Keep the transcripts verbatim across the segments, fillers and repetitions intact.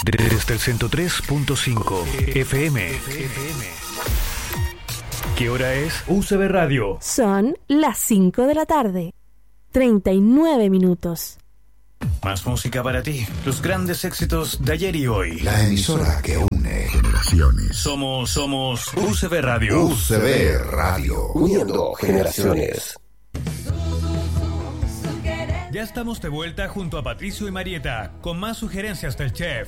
Desde el ciento tres punto cinco F M. ¿Qué hora es? U C B Radio. Son las cinco de la tarde. treinta y nueve minutos. Más música para ti. Los grandes éxitos de ayer y hoy. La emisora que une generaciones. Somos, somos U C B Radio. U C B Radio. Uniendo generaciones. Ya estamos de vuelta junto a Patricio y Marieta con más sugerencias del chef.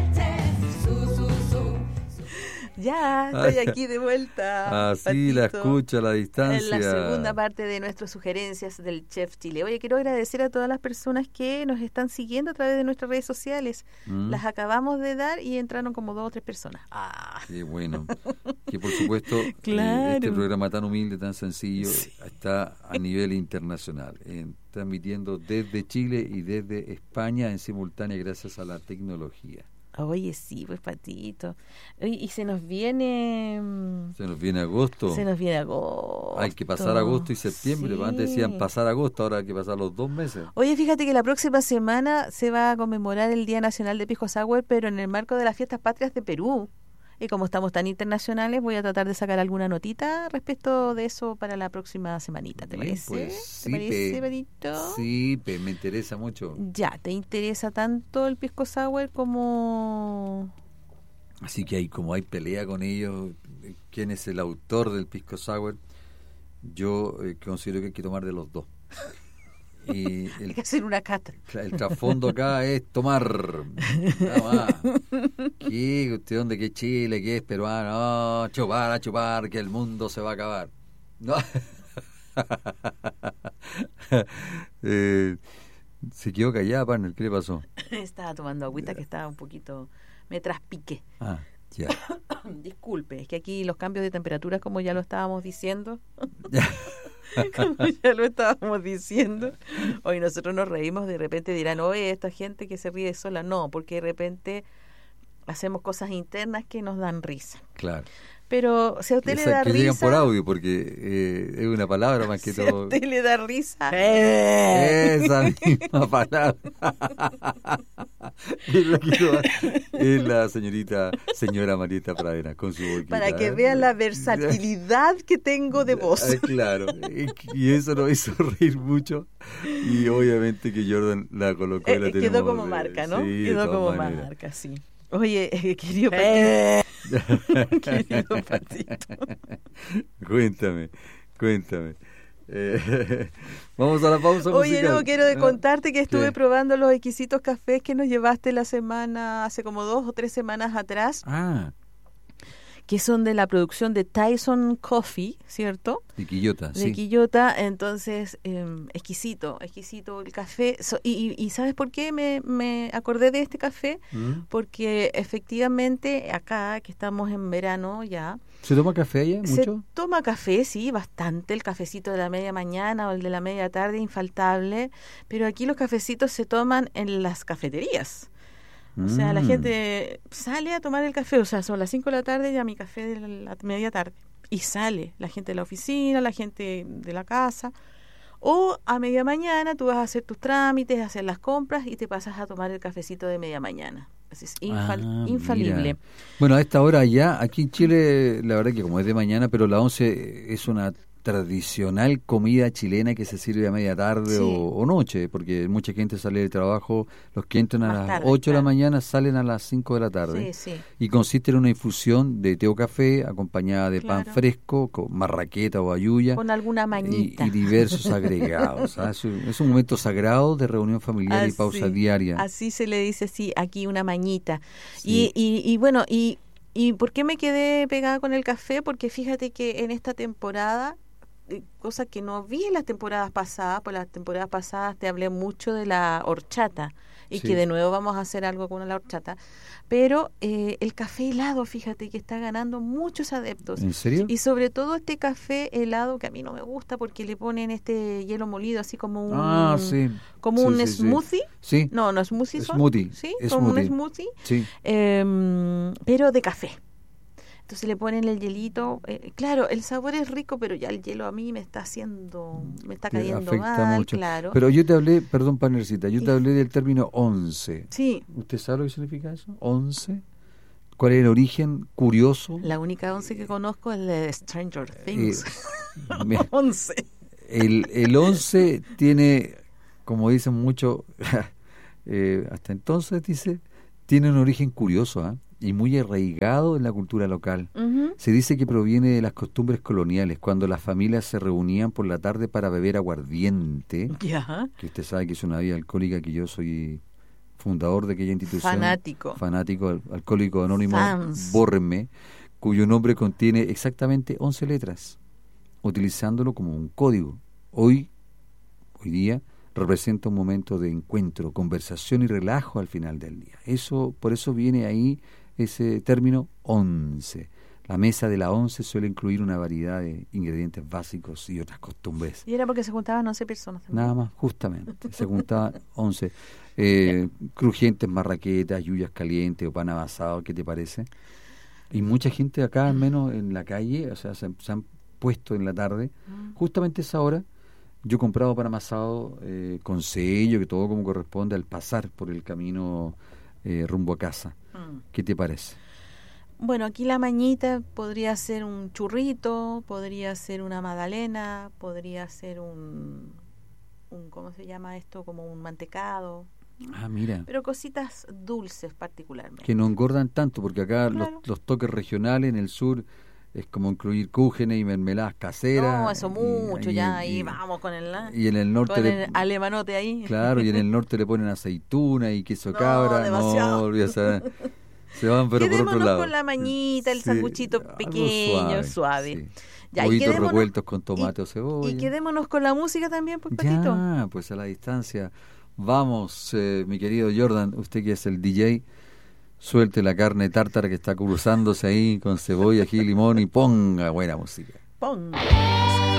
Ya, estoy aquí de vuelta. Así Patito, la escucha a la distancia. En la segunda parte de nuestras sugerencias del Chef Chile. Oye, quiero agradecer a todas las personas que nos están siguiendo a través de nuestras redes sociales. Mm. Las acabamos de dar y entraron como dos o tres personas. Ah. Qué bueno. Que por supuesto, claro. eh, este programa tan humilde, tan sencillo, sí. está a nivel internacional. Eh, transmitiendo desde Chile y desde España en simultánea gracias a la tecnología. Oye, sí, pues Patito. Y, y se nos viene... Se nos viene agosto. Se nos viene agosto. Hay que pasar agosto y septiembre. Sí. Antes decían pasar agosto, ahora hay que pasar los dos meses. Oye, fíjate que la próxima semana se va a conmemorar el Día Nacional de Pisco Sour, pero en el marco de las Fiestas Patrias de Perú. Y como estamos tan internacionales, voy a tratar de sacar alguna notita respecto de eso para la próxima semanita. ¿Te Bien, parece? Pues, ¿Te sí, parece, pe, Patito? Sí, pe, me interesa mucho. Ya, ¿te interesa tanto el Pisco Sour como...? Así que hay como hay pelea con ellos, quién es el autor del Pisco Sour, yo eh, considero que hay que tomar de los dos. Y el, hay que hacer una cata. El trasfondo acá es tomar. Nada más. ¿Qué cuestión de que Chile, que es peruano? No, chupar, a chupar, que el mundo se va a acabar. No. eh, se quedó callada, partner. ¿Qué le pasó? Estaba tomando agüita que estaba un poquito... Me traspiqué. Ah, ya. Disculpe, es que aquí los cambios de temperatura, como ya lo estábamos diciendo... Como ya lo estábamos diciendo, hoy nosotros nos reímos, de repente dirán, oye, esta gente que se ríe sola, no, porque de repente hacemos cosas internas que nos dan risa. Claro. Pero si a usted Esa, le da que risa... Que llegan por audio, porque eh, es una palabra más que si todo. Si a usted le da risa... ¡Eh! Esa misma palabra. es, la que, es la señorita, señora Marieta Pradera, con su boquita. Para que vean la versatilidad que tengo de voz. Ay, claro, y eso nos hizo reír mucho. Y obviamente que Jordan la colocó y la eh, tenemos. Quedó como marca, ¿no? Sí, quedó como maneras. marca, sí. Oye, eh, querido Patito. Querido Patito. Cuéntame, cuéntame. Eh, vamos a la pausa Oye, musical. no, quiero de contarte que estuve ¿Qué? probando los exquisitos cafés que nos llevaste la semana, hace como dos o tres semanas atrás. Ah. Que son de la producción de Tyson Coffee, ¿cierto? De Quillota, de sí. De Quillota, entonces, eh, exquisito, exquisito el café. So, y, y ¿sabes por qué me, me acordé de este café? ¿Mm? Porque efectivamente acá, que estamos en verano ya... ¿Se toma café allá mucho? Se toma café, sí, bastante. El cafecito de la media mañana o el de la media tarde, infaltable. Pero aquí los cafecitos se toman en las cafeterías. O sea, la gente sale a tomar el café, o sea, son las cinco de la tarde, ya mi café de la media tarde. Y sale la gente de la oficina, la gente de la casa. O a media mañana tú vas a hacer tus trámites, a hacer las compras y te pasas a tomar el cafecito de media mañana. Así es infal- ah, infalible. Mira. Bueno, a esta hora ya, aquí en Chile, la verdad que como es de mañana, pero la once es una tradicional comida chilena que se sirve a media tarde sí. o, o noche, porque mucha gente sale del trabajo, los que entran Más a las tarde, ocho claro. de la mañana salen a las cinco de la tarde. Sí, sí. Y consiste en una infusión de té o café acompañada de claro. pan fresco, con marraqueta o ayuya. Con alguna mañita. Y, y diversos agregados. ¿Ah? Es, un, es un momento sagrado de reunión familiar así, y pausa diaria. Así se le dice, sí, aquí una mañita. Sí. Y, y, y bueno, y, ¿y por qué me quedé pegada con el café? Porque fíjate que en esta temporada... cosa que no vi en las temporadas pasadas, pues las temporadas pasadas te hablé mucho de la horchata y sí. que de nuevo vamos a hacer algo con la horchata, pero eh, el café helado, fíjate que está ganando muchos adeptos. ¿En serio? Y sobre todo este café helado que a mí no me gusta porque le ponen este hielo molido así como un ah, sí. como sí, un sí, smoothie. Sí. No, no smoothie son. Smoothie. Sí, smoothie. como un smoothie. Sí. Eh, pero de café. Entonces le ponen el hielito. Eh, claro, el sabor es rico, pero ya el hielo a mí me está haciendo, me está Te cayendo afecta mal, mucho. claro. Pero yo te hablé, perdón, partnercita, yo Sí. te hablé del término once. Sí, ¿Usted sabe lo que significa eso? ¿Once? ¿Cuál es el origen curioso? la única once que conozco es la de Stranger Things. Eh, me- once. el, el once tiene, como dicen mucho, eh, hasta entonces dice, tiene un origen curioso, ¿ah? Y muy arraigado en la cultura local. Ujú. Se dice que proviene de las costumbres coloniales, cuando las familias se reunían por la tarde para beber aguardiente, Ya. que usted sabe que es una bebida alcohólica, que yo soy fundador de aquella institución. Fanático. Fanático, al- alcohólico anónimo, Fans. Bórrenme, cuyo nombre contiene exactamente once letras, utilizándolo como un código. Hoy, hoy día, representa un momento de encuentro, conversación y relajo al final del día. Eso, por eso viene ahí ese término once. La mesa de la once suele incluir una variedad de ingredientes básicos y otras costumbres. Y era porque se juntaban once personas también. Nada más, justamente. Se juntaban once. Eh, crujientes marraquetas, yuyas calientes o pan amasado, ¿qué te parece? Y mucha gente acá, al menos en la calle, o sea, se, se han puesto en la tarde, Mm. justamente esa hora. Yo he comprado pan amasado eh, con sello, que todo como corresponde al pasar por el camino eh, rumbo a casa. Mm. ¿Qué te parece? Bueno, aquí la mañita podría ser un churrito, podría ser una magdalena, podría ser un, un ¿cómo se llama esto? Como un mantecado, Ah, mira, pero cositas dulces particularmente. que no engordan tanto, porque acá Claro. los, los toques regionales en el sur es como incluir cúgenes y mermeladas caseras. No, eso y- mucho, y- ya ahí y- vamos con el, Y en el norte con le- el alemanote ahí. claro, y en el norte le ponen aceituna y queso No, cabra. demasiado. No, olvídate, se van pero por Quedémonos otro lado. con la mañita, el Sí, sanguchito algo pequeño, suave. sí. Ya, y Huevitos quedémonos- revueltos con tomate y- o cebolla. Y quedémonos con la música también, pues, Patito. Ya, pues a la distancia. Vamos, eh, mi querido Jordan, usted que es el D J, suelte la carne tártara que está cruzándose ahí con cebolla, ají, limón y ponga buena música. Ponga.